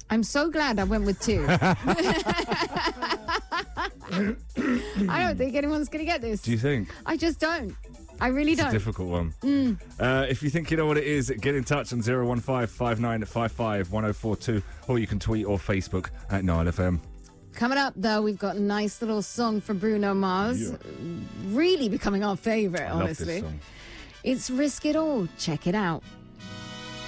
I'm so glad I went with 2. I don't think anyone's going to get this. Do you think? I just don't. I really don't. It's a difficult one. If you think you know what it is, get in touch on 015 5955 1042, or you can tweet or Facebook at Nile FM. Coming up, though, we've got a nice little song from Bruno Mars. Yeah. Really becoming our favourite, I love honestly. this song. It's Risk It All. Check it out.